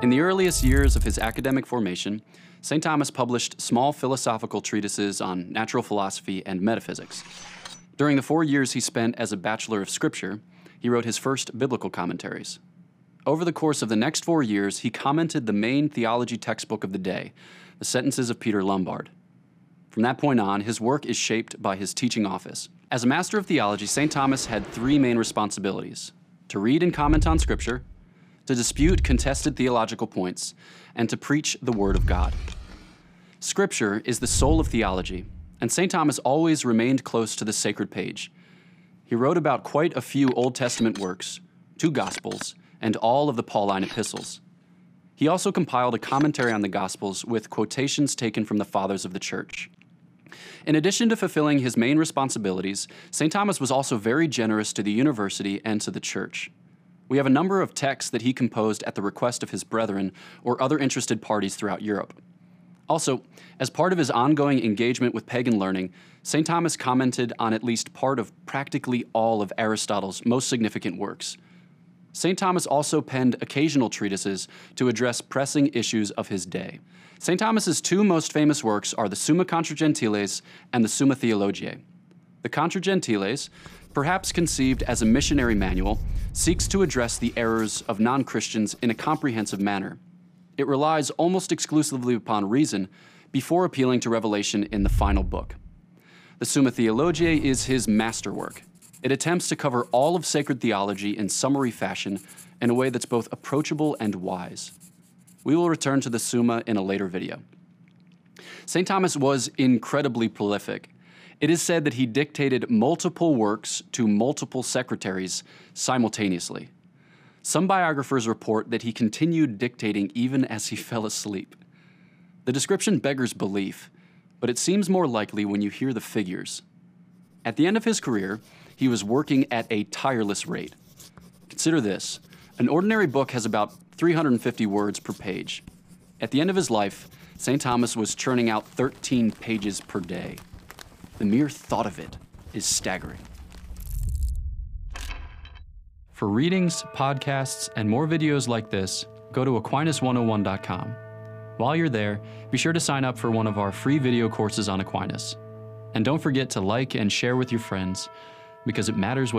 In the earliest years of his academic formation, St. Thomas published small philosophical treatises on natural philosophy and metaphysics. During the 4 years he spent as a Bachelor of Scripture, he wrote his first biblical commentaries. Over the course of the next 4 years, he commented the main theology textbook of the day, the Sentences of Peter Lombard. From that point on, his work is shaped by his teaching office. As a Master of Theology, St. Thomas had 3 main responsibilities: to read and comment on Scripture, to dispute contested theological points, and to preach the Word of God. Scripture is the soul of theology, and St. Thomas always remained close to the sacred page. He wrote about quite a few Old Testament works, 2 Gospels, and all of the Pauline epistles. He also compiled a commentary on the Gospels with quotations taken from the Fathers of the Church. In addition to fulfilling his main responsibilities, St. Thomas was also very generous to the university and to the church. We have a number of texts that he composed at the request of his brethren or other interested parties throughout Europe. Also, as part of his ongoing engagement with pagan learning, St. Thomas commented on at least part of practically all of Aristotle's most significant works. St. Thomas also penned occasional treatises to address pressing issues of his day. St. Thomas's 2 most famous works are the Summa Contra Gentiles and the Summa Theologiae. The Contra Gentiles, perhaps conceived as a missionary manual, seeks to address the errors of non-Christians in a comprehensive manner. It relies almost exclusively upon reason before appealing to revelation in the final book. The Summa Theologiae is his masterwork. It attempts to cover all of sacred theology in summary fashion in a way that's both approachable and wise. We will return to the Summa in a later video. St. Thomas was incredibly prolific. It is said that he dictated multiple works to multiple secretaries simultaneously. Some biographers report that he continued dictating even as he fell asleep. The description beggars belief, but it seems more likely when you hear the figures. At the end of his career, he was working at a tireless rate. Consider this: an ordinary book has about 350 words per page. At the end of his life, St. Thomas was churning out 13 pages per day. The mere thought of it is staggering. For readings, podcasts, and more videos like this, go to Aquinas101.com. While you're there, be sure to sign up for one of our free video courses on Aquinas. And don't forget to like and share with your friends, because it matters what